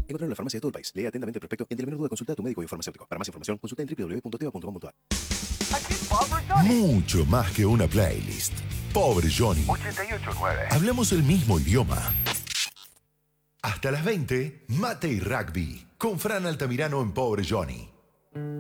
Encontrarlo en la farmacia de todo el país. Lee atentamente el prospecto y ante la menor duda consulta a tu médico o farmacéutico. Para más información, consulta en www.teva.com.ar. Mucho más que una playlist. Pobre Johnny. 88.9. Hablamos el mismo idioma. Hasta las 20, Mate y Rugby. Con Fran Altamirano en Pobre Johnny.